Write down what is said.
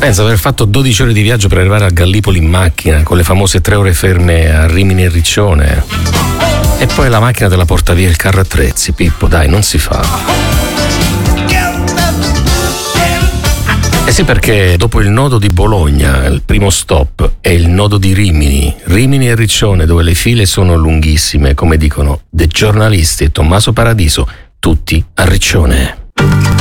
Pensa aver fatto 12 ore di viaggio per arrivare a Gallipoli in macchina, con le famose 3 ore ferme a Rimini e Riccione. E poi la macchina te la porta via il carro attrezzi, Pippo, dai, non si fa. Eh sì, perché dopo il nodo di Bologna, il primo stop è il nodo di Rimini, Rimini e Riccione, dove le file sono lunghissime, come dicono The Giornalisti e Tommaso Paradiso, tutti a Riccione.